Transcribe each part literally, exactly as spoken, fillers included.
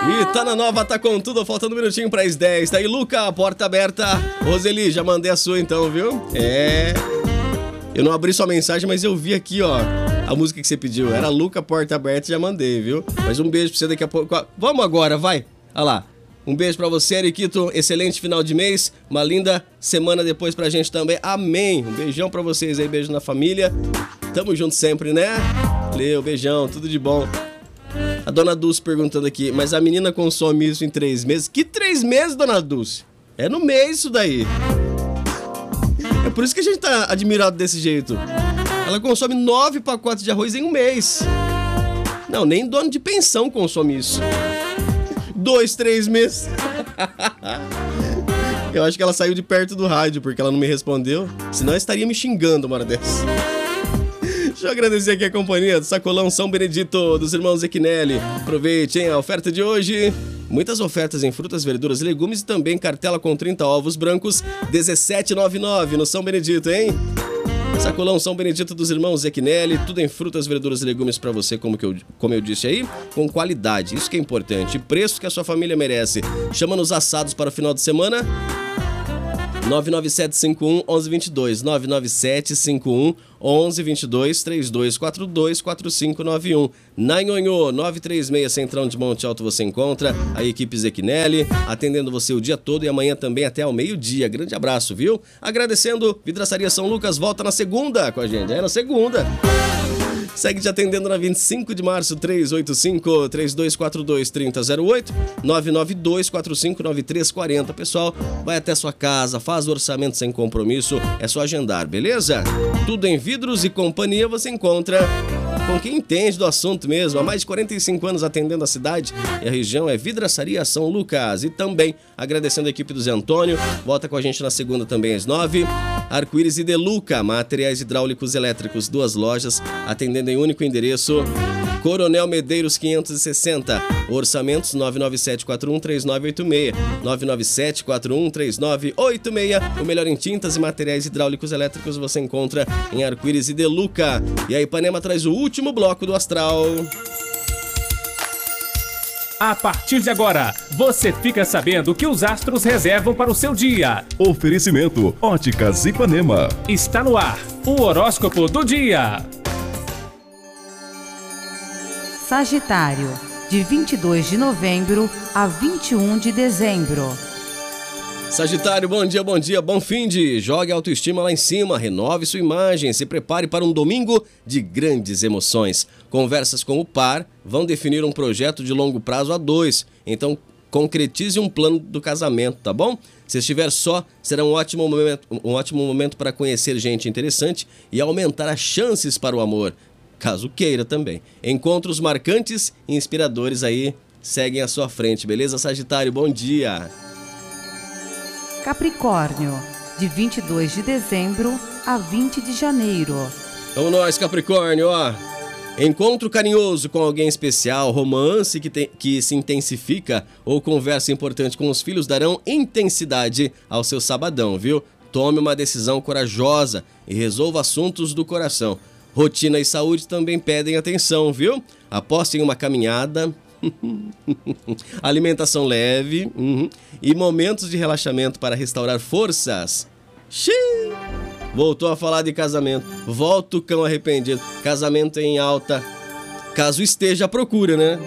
E tá na nova, tá com tudo, faltando um minutinho para as dez. Tá aí, Luca, porta aberta. Roseli, já mandei a sua então, viu? É. Eu não abri sua mensagem, mas eu vi aqui, ó, a música que você pediu. Era Luca, porta aberta, já mandei, viu? Mas um beijo pra você daqui a pouco. Vamos agora, vai. Olha lá. Um beijo pra você, Eriquito. Excelente final de mês. Uma linda semana depois pra gente também. Amém. Um beijão pra vocês aí, beijo na família. Tamo junto sempre, né? Valeu, beijão, tudo de bom. A dona Dulce perguntando aqui, mas a menina consome isso em três meses? Que três meses, dona Dulce? É no mês isso daí. É por isso que a gente tá admirado desse jeito. Ela consome nove pacotes de arroz em um mês. Não, nem dono de pensão consome isso. Dois, três meses. Eu acho que ela saiu de perto do rádio porque ela não me respondeu. Senão ela estaria me xingando uma hora dessa. Deixa eu agradecer aqui a companhia do Sacolão São Benedito, dos irmãos Equinelli. Aproveite, hein, a oferta de hoje. Muitas ofertas em frutas, verduras e legumes e também cartela com trinta ovos brancos, dezessete reais e noventa e nove centavos no São Benedito, hein? Sacolão São Benedito dos irmãos Equinelli, tudo em frutas, verduras e legumes pra você, como, que eu, como eu disse aí, com qualidade, isso que é importante. E preço que a sua família merece. Chama nos assados para o final de semana. nove nove sete cinco um um um dois dois, nove nove sete cinco um um um dois dois, três dois quatro dois quatro cinco nove um. Na Nhonhô, nove três seis, Centrão de Monte Alto, você encontra a equipe Zequinelli, atendendo você o dia todo e amanhã também até ao meio-dia. Grande abraço, viu? Agradecendo, Vidraçaria São Lucas volta na segunda com a gente, é na segunda. Segue te atendendo na vinte e cinco de março, três oito cinco, três dois quatro dois, três zero zero oito, nove nove dois quatro cinco nove três quatro zero. Pessoal, vai até sua casa, faz o orçamento sem compromisso, é só agendar, beleza? Tudo em vidros e companhia você encontra com quem entende do assunto mesmo. Há mais de quarenta e cinco anos atendendo a cidade e a região é Vidraçaria São Lucas. E também agradecendo a equipe do Zé Antônio, volta com a gente na segunda também às nove. Arco-Íris e Deluca, materiais hidráulicos elétricos, duas lojas, atendendo em único endereço, Coronel Medeiros quinhentos e sessenta, orçamentos nove nove sete quatro um três nove oito seis, nove nove sete quatro um três nove oito seis. O melhor em tintas e materiais hidráulicos elétricos você encontra em Arco-Íris e Deluca. E a Ipanema traz o último bloco do Astral. A partir de agora, você fica sabendo o que os astros reservam para o seu dia. Oferecimento Óticas Ipanema. Está no ar o horóscopo do dia. Sagitário, de vinte e dois de novembro a vinte e um de dezembro. Sagitário, bom dia, bom dia, bom fim de. Jogue a autoestima lá em cima, renove sua imagem, se prepare para um domingo de grandes emoções. Conversas com o par vão definir um projeto de longo prazo a dois, então concretize um plano do casamento, tá bom? Se estiver só, será um ótimo momento, um ótimo momento para conhecer gente interessante e aumentar as chances para o amor, caso queira também. Encontros marcantes e inspiradores aí seguem à sua frente, beleza, Sagitário? Bom dia! Capricórnio, de vinte e dois de dezembro a vinte de janeiro. Vamos nós, Capricórnio, ó. Encontro carinhoso com alguém especial, romance que, te, que se intensifica ou conversa importante com os filhos darão intensidade ao seu sabadão, viu? Tome uma decisão corajosa e resolva assuntos do coração. Rotina e saúde também pedem atenção, viu? Aposte em uma caminhada... alimentação leve uhum. e momentos de relaxamento para restaurar forças. Xiii. Voltou a falar de casamento. Volta o cão arrependido. Casamento em alta. Caso esteja à procura, né?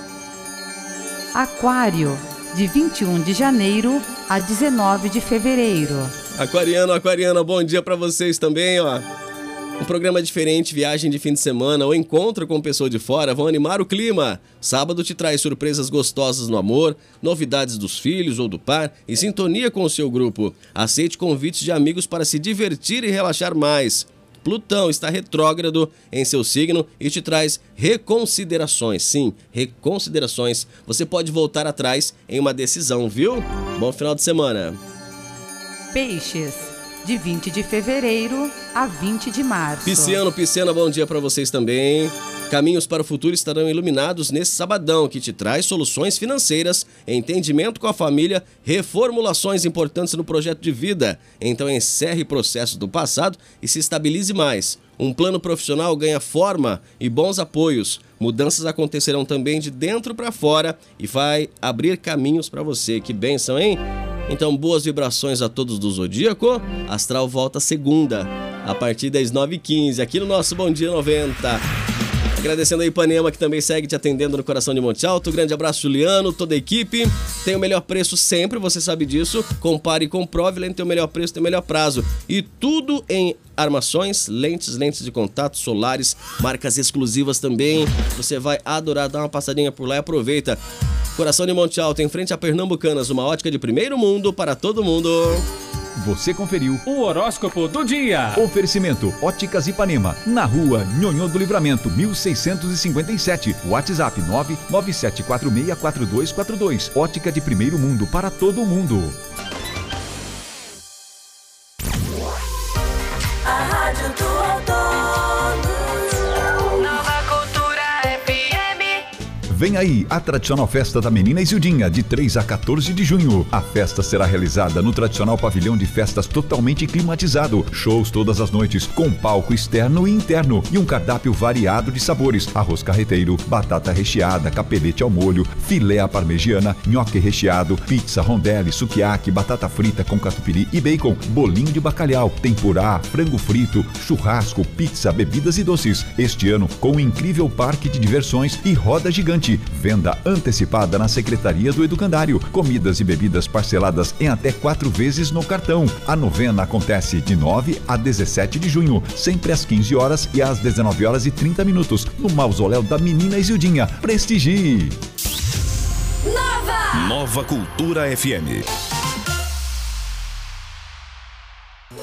Aquário, de vinte e um de janeiro a dezenove de fevereiro. Aquariano, aquariana, bom dia pra vocês também, ó. Um programa diferente, viagem de fim de semana ou encontro com pessoa de fora vão animar o clima. Sábado te traz surpresas gostosas no amor, novidades dos filhos ou do par e sintonia com o seu grupo. Aceite convites de amigos para se divertir e relaxar mais. Plutão está retrógrado em seu signo e te traz reconsiderações. Sim, reconsiderações. Você pode voltar atrás em uma decisão, viu? Bom final de semana. Peixes, de vinte de fevereiro a vinte de março. Pisciano, Pisciana, bom dia para vocês também. Caminhos para o futuro estarão iluminados nesse sabadão que te traz soluções financeiras, entendimento com a família, reformulações importantes no projeto de vida. Então encerre processos do passado e se estabilize mais. Um plano profissional ganha forma e bons apoios. Mudanças acontecerão também de dentro para fora e vai abrir caminhos para você. Que bênção, hein? Então, boas vibrações a todos do Zodíaco. Astral volta segunda, a partir das nove e quinze, aqui no nosso Bom Dia noventa. Agradecendo a Ipanema, que também segue te atendendo no coração de Monte Alto. Grande abraço, Juliano, toda a equipe. Tem o melhor preço sempre, você sabe disso. Compare e comprove, além de ter o melhor preço, tem o melhor prazo. E tudo em armações, lentes, lentes de contato, solares, marcas exclusivas também. Você vai adorar, dá uma passadinha por lá e aproveita. Coração de Monte Alto, em frente a Pernambucanas, uma ótica de primeiro mundo para todo mundo. Você conferiu O horóscopo do dia. Oferecimento Óticas Ipanema, na rua Nhonhô do Livramento, mil seiscentos e cinquenta e sete. WhatsApp nove nove sete quatro seis quatro dois quatro dois. Ótica de primeiro mundo para todo mundo. A Rádio do Outono. Nova Cultura F M. Vem aí a tradicional festa da Menina Isildinha, de três a quatorze de junho. A festa será realizada no tradicional pavilhão de festas totalmente climatizado. Shows todas as noites, com palco externo e interno. E um cardápio variado de sabores. Arroz carreteiro, batata recheada, capelete ao molho, filé à parmegiana, nhoque recheado, pizza, rondelli, sukiyaki, batata frita com catupiry e bacon, bolinho de bacalhau, tempurá, frango frito, churrasco, pizza, bebidas e doces. Este ano, com um incrível parque de diversões e roda gigante. Venda antecipada na Secretaria do Educandário. Comidas e bebidas parceladas em até quatro vezes no cartão. A novena acontece de nove a dezessete de junho, sempre às quinze horas e às dezenove horas e trinta minutos, no mausoléu da Menina Isildinha. Prestigie! Nova! Nova Cultura F M.